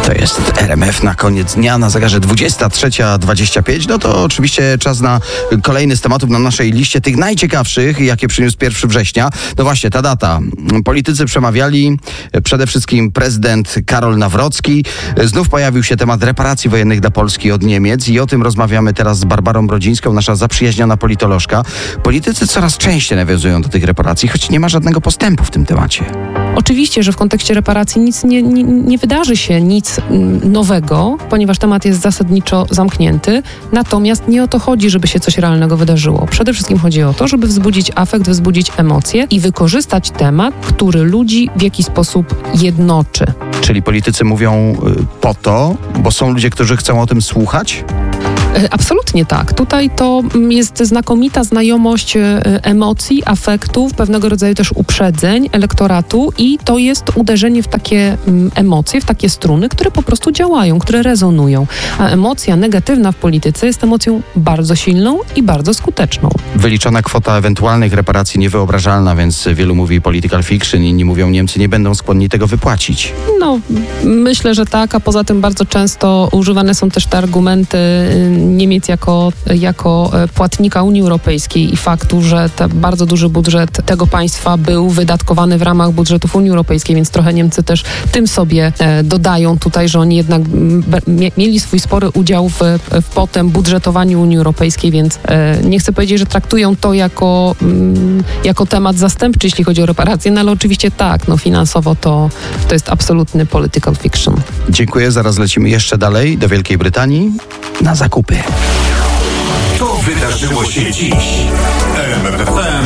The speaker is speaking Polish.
To jest RMF na koniec dnia, na zegarze 23:25. No to oczywiście czas na kolejny z tematów na naszej liście, tych najciekawszych, jakie przyniósł 1 września. No właśnie, ta data. Politycy przemawiali, przede wszystkim prezydent Karol Nawrocki. Znów pojawił się temat reparacji wojennych dla Polski od Niemiec i o tym rozmawiamy teraz z Barbarą Brodzińską, nasza zaprzyjaźniona politolożka. Politycy coraz częściej nawiązują do tych reparacji, choć nie ma żadnego postępu w tym temacie. Oczywiście, że w kontekście reparacji nic nie wydarzy się, nic nowego, ponieważ temat jest zasadniczo zamknięty. Natomiast nie o to chodzi, żeby się coś realnego wydarzyło. Przede wszystkim chodzi o to, żeby wzbudzić afekt, wzbudzić emocje i wykorzystać temat, który ludzi w jakiś sposób jednoczy. Czyli politycy mówią po to, bo są ludzie, którzy chcą o tym słuchać? Absolutnie tak. Tutaj to jest znakomita znajomość emocji, afektów, pewnego rodzaju też uprzedzeń elektoratu i to jest uderzenie w takie emocje, w takie struny, które po prostu działają, które rezonują. A emocja negatywna w polityce jest emocją bardzo silną i bardzo skuteczną. Wyliczona kwota ewentualnych reparacji niewyobrażalna, więc wielu mówi political fiction, inni mówią, Niemcy nie będą skłonni tego wypłacić. No, myślę, że tak, a poza tym bardzo często używane są też te argumenty Niemiec jako płatnika Unii Europejskiej i faktu, że ten bardzo duży budżet tego państwa był wydatkowany w ramach budżetów Unii Europejskiej, więc trochę Niemcy też tym sobie dodają tutaj, że oni jednak mieli swój spory udział w potem budżetowaniu Unii Europejskiej, więc nie chcę powiedzieć, że traktują to jako temat zastępczy, jeśli chodzi o reparacje, no ale oczywiście tak, no finansowo to jest absolutny political fiction. Dziękuję, zaraz lecimy jeszcze dalej do Wielkiej Brytanii na zakupy. To wydarzyło się dziś. RMF FM